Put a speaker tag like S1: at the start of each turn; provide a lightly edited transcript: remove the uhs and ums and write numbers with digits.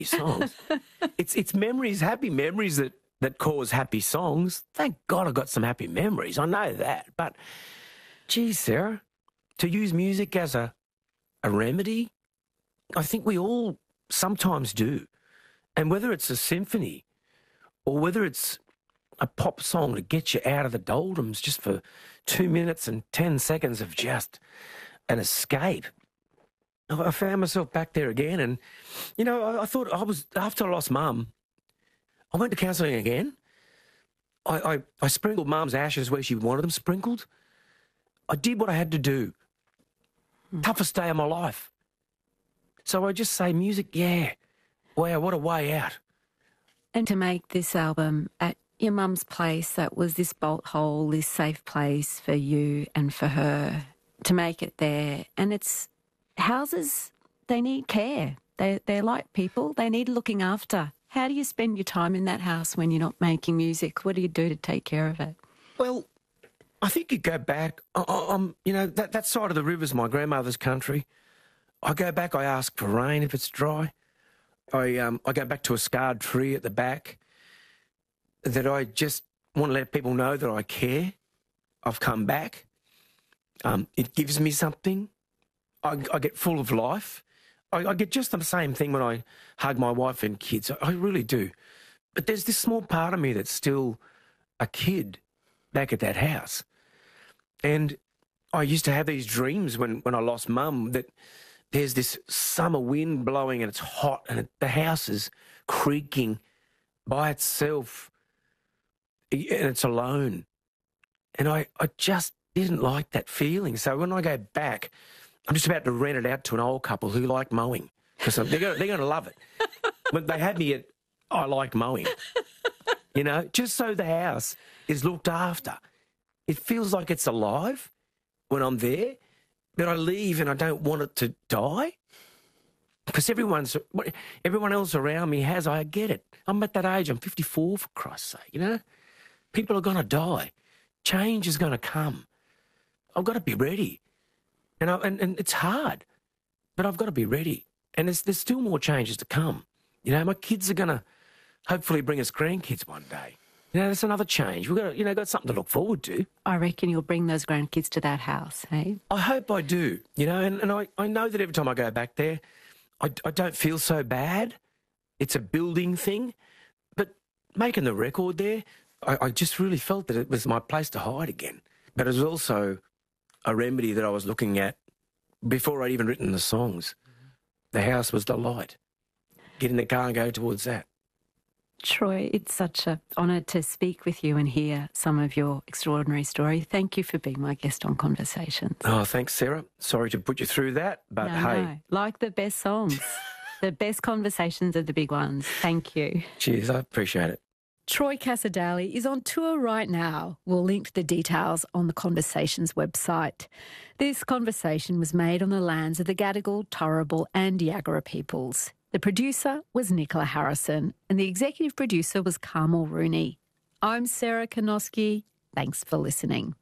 S1: songs. It's memories, happy memories that cause happy songs. Thank God I've got some happy memories. I know that. But, gee, Sarah, to use music as a remedy, I think we all sometimes do. And whether it's a symphony or whether it's a pop song to get you out of the doldrums just for 2 minutes and 10 seconds of just an escape, I found myself back there again. And, you know, I thought after I lost Mum, I went to counselling again. I sprinkled Mum's ashes where she wanted them sprinkled. I did what I had to do. Toughest day of my life. So I just say music, yeah. Wow, what a way out.
S2: And to make this album at your mum's place, that was this bolt hole, this safe place for you and for her, to make it there. And it's houses, they need care. They're like people, they need looking after. How do you spend your time in that house when you're not making music? What do you do to take care of it?
S1: Well, I think you go back. You know, that side of the river's my grandmother's country. I go back, I ask for rain if it's dry. I go back to a scarred tree at the back that I just want to let people know that I care. I've come back. It gives me something. I get full of life. I get just the same thing when I hug my wife and kids. I really do. But there's this small part of me that's still a kid back at that house. And I used to have these dreams when I lost Mum that there's this summer wind blowing and it's hot and the house is creaking by itself and it's alone. And I just didn't like that feeling. So when I go back, I'm just about to rent it out to an old couple who like mowing because they're going to love it. When they had me at, I like mowing, you know, just so the house is looked after. It feels like it's alive when I'm there. But I leave and I don't want it to die because everyone else around me has. I get it. I'm at that age. I'm 54, for Christ's sake, you know. People are going to die. Change is going to come. I've got to be ready. And it's hard, but I've got to be ready. And there's still more changes to come. You know, my kids are going to hopefully bring us grandkids one day. You know, that's another change. We've got, got something to look forward to.
S2: I reckon you'll bring those grandkids to that house, hey?
S1: I hope I do, you know, and I know that every time I go back there, I don't feel so bad. It's a building thing. But making the record there, I just really felt that it was my place to hide again. But it was also a remedy that I was looking at before I'd even written the songs. The house was the light. Get in the car and go towards that.
S2: Troy, it's such an honour to speak with you and hear some of your extraordinary story. Thank you for being my guest on Conversations.
S1: Oh, thanks, Sarah. Sorry to put you through that, but hey.
S2: No. Like the best songs. The best conversations are the big ones. Thank you.
S1: Cheers, I appreciate it.
S2: Troy Cassar-Daley is on tour right now. We'll link to the details on the Conversations website. This conversation was made on the lands of the Gadigal, Turrbal and Yagara peoples. The producer was Nicola Harrison and the executive producer was Carmel Rooney. I'm Sarah Konoski. Thanks for listening.